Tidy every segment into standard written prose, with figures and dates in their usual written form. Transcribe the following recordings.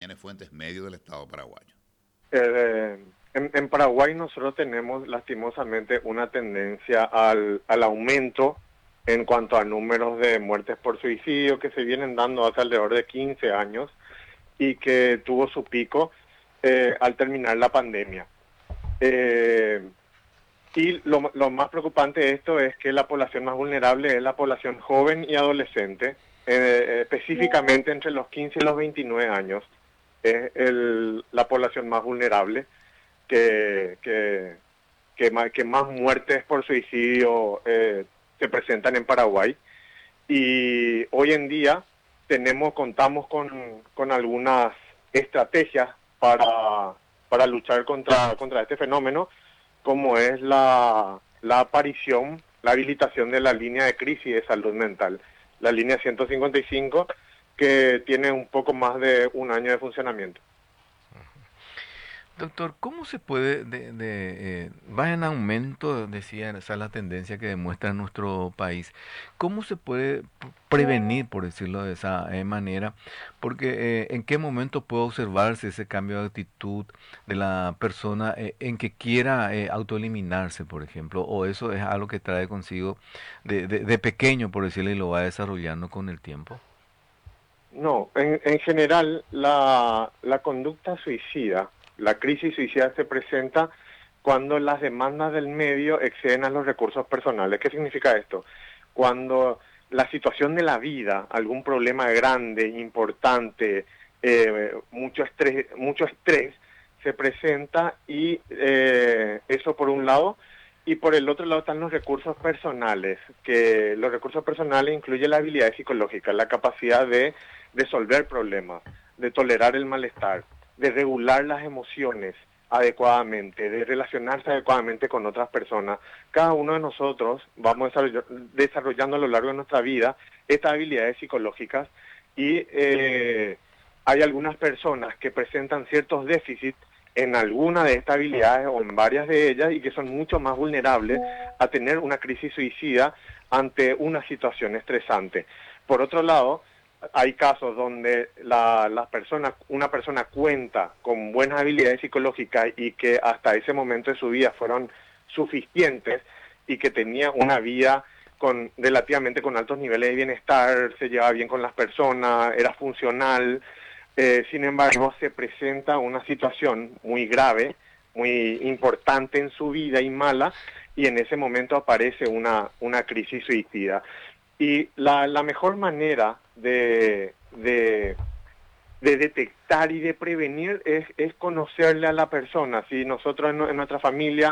Jiménez Fuentes, medio del Estado paraguayo? En Paraguay nosotros tenemos lastimosamente una tendencia al aumento en cuanto a números de muertes por suicidio que se vienen dando hace alrededor de 15 años y que tuvo su pico al terminar la pandemia. Eh, y lo más preocupante de esto es que la población más vulnerable es la población joven y adolescente, específicamente entre los 15 y los 29 años, es la población más vulnerable que más muertes por suicidio se presentan en Paraguay. Y hoy en día contamos con algunas estrategias para luchar contra este fenómeno, como es la aparición, la habilitación de la línea de crisis de salud mental, la línea 155, que tiene un poco más de un año de funcionamiento. Doctor, ¿cómo se puede, va en aumento, decía, esa es la tendencia que demuestra nuestro país? ¿Cómo se puede prevenir, por decirlo de esa manera? Porque ¿en qué momento puede observarse ese cambio de actitud de la persona en que quiera autoeliminarse, por ejemplo? ¿O eso es algo que trae consigo de pequeño, por decirlo, y lo va desarrollando con el tiempo? No, en general la conducta suicida, la crisis suicida se presenta cuando las demandas del medio exceden a los recursos personales. ¿Qué significa esto? Cuando la situación de la vida, algún problema grande, importante, mucho estrés se presenta y eso por un lado. Y por el otro lado están los recursos personales, que los recursos personales incluyen la habilidad psicológica, la capacidad de resolver problemas, de tolerar el malestar, de regular las emociones adecuadamente, de relacionarse adecuadamente con otras personas. Cada uno de nosotros vamos desarrollando a lo largo de nuestra vida estas habilidades psicológicas y hay algunas personas que presentan ciertos déficits en alguna de estas habilidades o en varias de ellas y que son mucho más vulnerables a tener una crisis suicida ante una situación estresante. Por otro lado, hay casos donde una persona cuenta con buenas habilidades psicológicas y que hasta ese momento de su vida fueron suficientes y que tenía una vida relativamente con altos niveles de bienestar, se llevaba bien con las personas, era funcional. Sin embargo, se presenta una situación muy grave, muy importante en su vida y mala, y en ese momento aparece una crisis suicida. Y la mejor manera de detectar y de prevenir es conocerle a la persona. Si nosotros en nuestra familia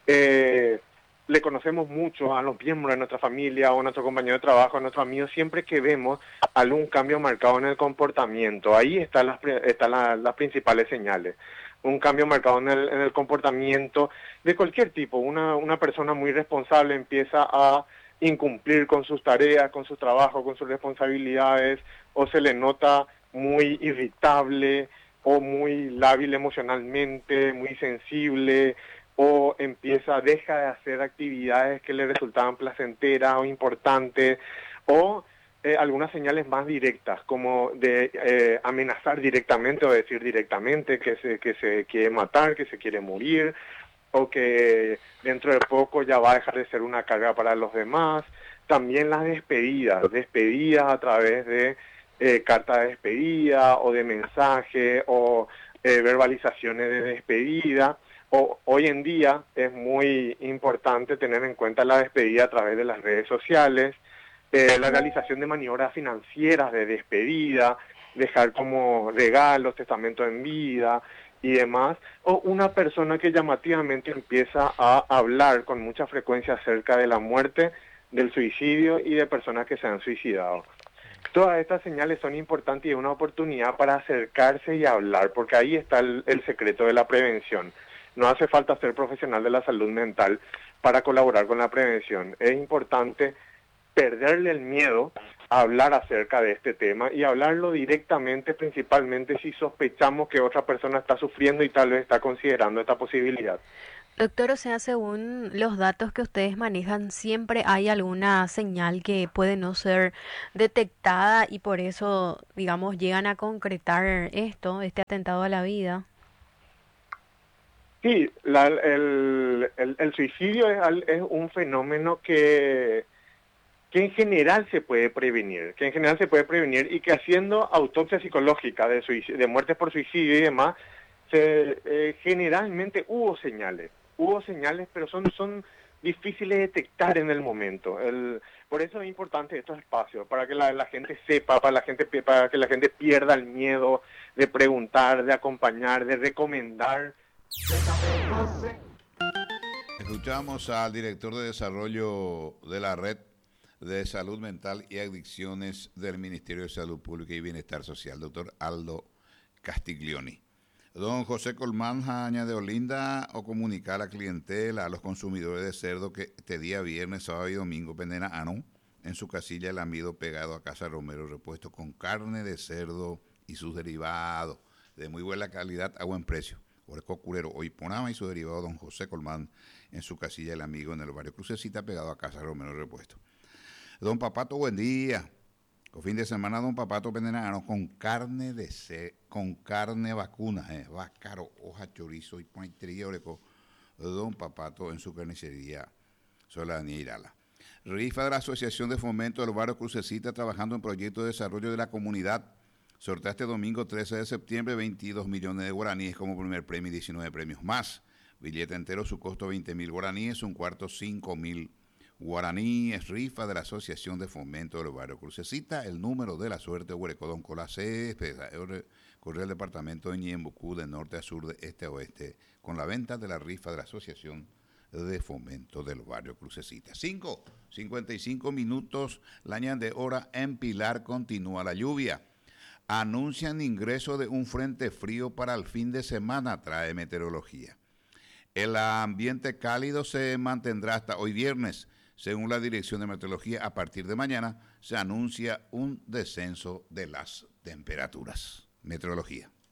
le conocemos mucho a los miembros de nuestra familia o a nuestro compañero de trabajo, a nuestros amigos, siempre que vemos algún cambio marcado en el comportamiento, ahí están las principales señales. Un cambio marcado en el comportamiento de cualquier tipo. Una persona muy responsable empieza a incumplir con sus tareas, con su trabajo, con sus responsabilidades, o se le nota muy irritable o muy lábil emocionalmente, muy sensible, o deja de hacer actividades que le resultaban placenteras o importantes, o algunas señales más directas, como de amenazar directamente o decir directamente que se quiere matar, que se quiere morir, o que dentro de poco ya va a dejar de ser una carga para los demás. También las despedidas a través de carta de despedida o de mensaje o verbalizaciones de despedida. Hoy en día es muy importante tener en cuenta la despedida a través de las redes sociales, la realización de maniobras financieras de despedida, dejar como regalos, testamento en vida y demás, o una persona que llamativamente empieza a hablar con mucha frecuencia acerca de la muerte, del suicidio y de personas que se han suicidado. Todas estas señales son importantes y es una oportunidad para acercarse y hablar, porque ahí está el secreto de la prevención. No hace falta ser profesional de la salud mental para colaborar con la prevención. Es importante perderle el miedo a hablar acerca de este tema y hablarlo directamente, principalmente si sospechamos que otra persona está sufriendo y tal vez está considerando esta posibilidad. Doctor, o sea, según los datos que ustedes manejan, siempre hay alguna señal que puede no ser detectada y por eso, digamos, llegan a concretar esto, este atentado a la vida. Sí, el suicidio es un fenómeno que en general se puede prevenir, y que haciendo autopsia psicológica de muertes por suicidio y demás, generalmente hubo señales, pero son difíciles de detectar en el momento. Por eso es importante estos espacios, para que la gente sepa, para que la gente pierda el miedo de preguntar, de acompañar, de recomendar. Escuchamos al director de desarrollo de la Red de Salud Mental y Adicciones del Ministerio de Salud Pública y Bienestar Social, doctor Aldo Castiglioni. Don José Colmán añade Olinda o comunicar a la clientela, a los consumidores de cerdo que este día viernes, sábado y domingo pendena en su casilla el amido pegado a Casa Romero repuesto con carne de cerdo y sus derivados de muy buena calidad a buen precio. Oreco Curero, hoy Ponama y su derivado don José Colmán en su casilla el amigo en el barrio Crucecita pegado a Casa Romero repuesto. Don Papato, buen día. El fin de semana, don Papato Pendenano con carne con carne vacuna, bácaro, hoja, chorizo y pointría, oreco. Don Papato en su carnicería, Solanía Irala. Rifa de la Asociación de Fomento del Barrio Crucecita trabajando en proyectos de desarrollo de la comunidad. Sortea este domingo 13 de septiembre 22 millones de guaraníes como primer premio y 19 premios más. Billete entero, su costo 20.000 guaraníes, un cuarto 5.000 guaraníes, rifa de la Asociación de Fomento del Barrio Crucecita, el número de la suerte, Huerecodón Colacé, corre el departamento de Ñembucú, de norte a sur, de este a oeste, con la venta de la rifa de la Asociación de Fomento del Barrio Crucecita. 5:55 minutos, la de hora en Pilar, continúa la lluvia. Anuncian ingreso de un frente frío para el fin de semana, trae meteorología. El ambiente cálido se mantendrá hasta hoy viernes. Según la Dirección de Meteorología, a partir de mañana se anuncia un descenso de las temperaturas. Meteorología.